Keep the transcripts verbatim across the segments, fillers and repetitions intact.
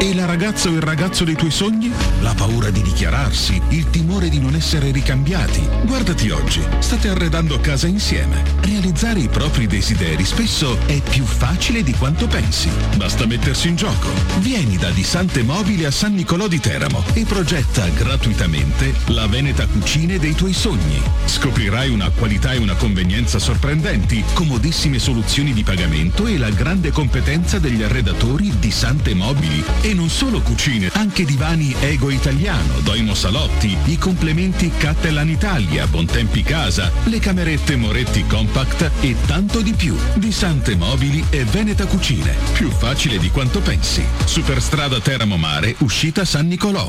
E la ragazza o il ragazzo dei tuoi sogni? La paura di dichiararsi, il timore di non essere ricambiati. Guardati oggi, state arredando casa insieme. Realizzare i propri desideri spesso è più facile di quanto pensi. Basta mettersi in gioco. Vieni da Disante Mobili a San Nicolò di Teramo e progetta gratuitamente la Veneta Cucine dei tuoi sogni. Scoprirai una qualità e una convenienza sorprendenti, comodissime soluzioni di pagamento e la grande competenza degli arredatori Disante Mobili. E non solo cucine, anche divani Ego Italiano, Doimo Salotti, i complementi Cattelan Italia, Bontempi Casa, le camerette Moretti Compact e tanto di più. Disante Mobili e Veneta Cucine. Più facile di quanto pensi. Superstrada Teramo Mare, uscita San Nicolò.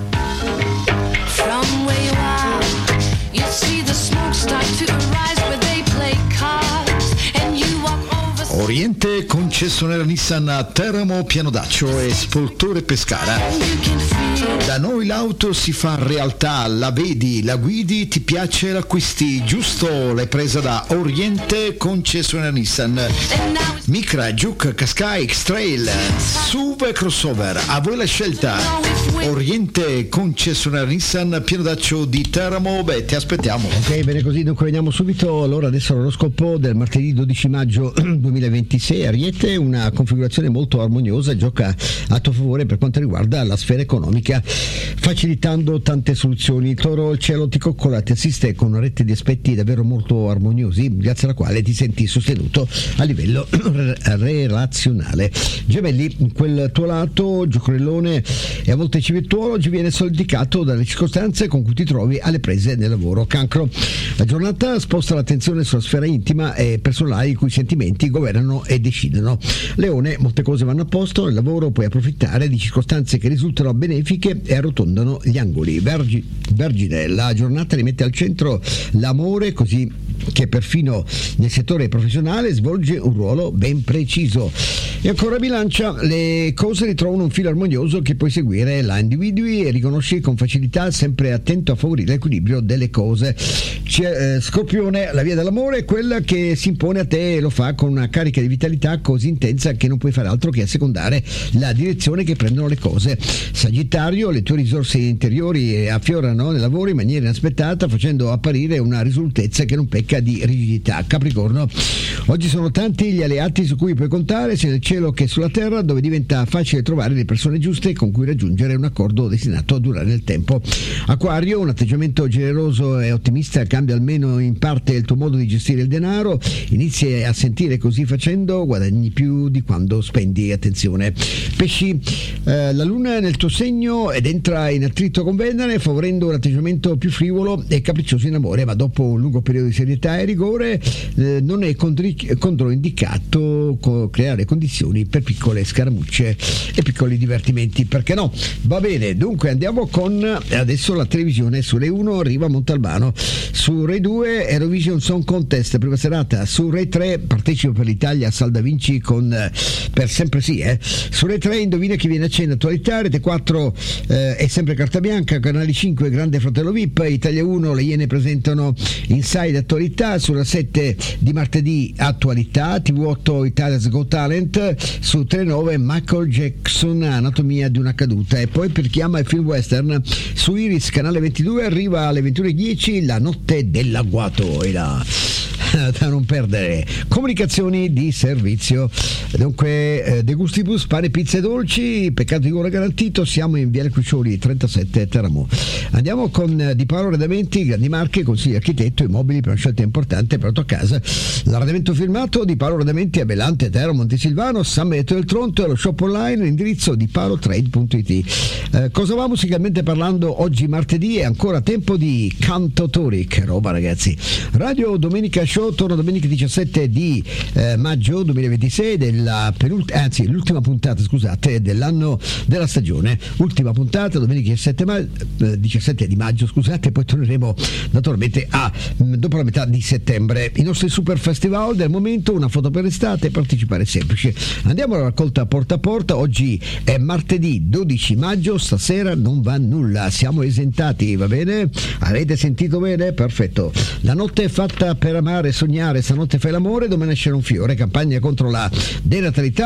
From where you are, you see the smoke start to arise where they play cards and you walk over. Oriente, concessionaria Nissan a Teramo, Pianodaccio e Spoltore Pescara. Da noi l'auto si fa realtà, la vedi, la guidi, ti piace, l'acquisti, giusto? L'hai presa da Oriente, concessionaria Nissan. Micra, Juke, Qashqai, X-Trail, S U V e crossover, a voi la scelta. Oriente, concessionaria Nissan, Pianodaccio di Teramo, beh, ti aspettiamo. Ok, bene così, dunque veniamo subito. Allora adesso l'oroscopo del martedì dodici maggio duemilaventisei. Ariete, una configurazione molto armoniosa gioca a tuo favore per quanto riguarda la sfera economica, facilitando tante soluzioni. Toro, il cielo ti coccola, ti assiste con una rete di aspetti davvero molto armoniosi, grazie alla quale ti senti sostenuto a livello relazionale. Gemelli, in quel tuo lato giocherellone e a volte civettuolo ci viene soldicato dalle circostanze con cui ti trovi alle prese nel lavoro. Cancro, la giornata sposta l'attenzione sulla sfera intima e personale i cui sentimenti governano e decidono. Leone, molte cose vanno a posto, nel lavoro puoi approfittare di circostanze che risultano benefiche e arrotondano gli angoli. Vergi, Vergine, la giornata rimette al centro l'amore, così che perfino nel settore professionale svolge un ruolo ben preciso. E ancora Bilancia, le cose ritrovano un filo armonioso che puoi seguire, la individui e riconosci con facilità, sempre attento a favorire l'equilibrio delle cose. C'è, eh, Scorpione, la via dell'amore è quella che si impone a te e lo fa con una carica di vitalità così intensa che non puoi fare altro che assecondare la direzione che prendono le cose. Sagittario, le tue risorse interiori affiorano nel lavoro in maniera inaspettata, facendo apparire una risolutezza che non pecca di rigidità. Capricorno, oggi sono tanti gli alleati su cui puoi contare, sia nel cielo che sulla terra, dove diventa facile trovare le persone giuste con cui raggiungere un accordo destinato a durare nel tempo. Acquario, un atteggiamento generoso e ottimista cambia almeno in parte il tuo modo di gestire il denaro, inizi a sentire così facendo guadagni più di quando spendi. Attenzione. Pesci, eh, la luna è nel tuo segno ed entra in attrito con Venere, favorendo un atteggiamento più frivolo e capriccioso in amore, ma dopo un lungo periodo di serietà e rigore eh, non è contri- controindicato co- creare condizioni per piccole scaramucce e piccoli divertimenti, perché no? Va bene, dunque andiamo con adesso la televisione. Su Rai uno arriva Montalbano, su Rai due Eurovision Song Contest, prima serata, su Rai tre partecipa per l'Italia Sal da Vinci con eh, Per sempre sì, eh. Su Rai tre Indovina chi viene a cena, attualità. Rete quattro eh, è sempre carta bianca, Canale cinque Grande Fratello V I P, Italia uno le Iene presentano Inside attualità, sulla sette di martedì attualità, T V otto Italia's Got Talent, su Telenove Michael Jackson Anatomia di una caduta, e poi per chi ama il film western su Iris Canale ventidue arriva alle ventuno e dieci La notte dell'agguato, e la da non perdere. Comunicazioni di servizio, dunque eh, De Gustibus, pane, pizza e dolci, peccato di gola garantito. Siamo in Viale Crucioli trentasette Teramo. Andiamo con eh, Di Paolo Arredamenti, grandi marche, consigli architetto, immobili per una scelta importante per la tua casa. L'arredamento firmato Di Paolo Arredamenti a Belante, Teramo, Montesilvano, San Benedetto del Tronto, e lo shop online, l'indirizzo di paolotrade punto it. Eh, cosa va musicalmente parlando oggi martedì? È ancora tempo di cantautori, che roba ragazzi. Radio Domenica Show torna domenica diciassette di eh, maggio duemilaventisei, della penult- anzi l'ultima puntata scusate dell'anno della stagione, ultima puntata domenica diciassette, ma- eh, diciassette di maggio scusate, poi torneremo naturalmente a mh, dopo la metà di settembre. I nostri super festival del momento, una foto per l'estate, partecipare è semplice. Andiamo alla raccolta porta a porta. Oggi è martedì dodici maggio, stasera non va nulla, siamo esentati, va bene? Avete sentito bene? Perfetto. La notte è fatta per amare, sognare, stanotte fai l'amore, domani nascerà un fiore, campagna contro la denatalità.